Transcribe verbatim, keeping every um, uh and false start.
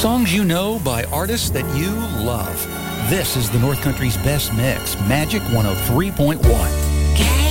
Songs you know by artists that you love. This is the North Country's best mix, Magic one oh three point one.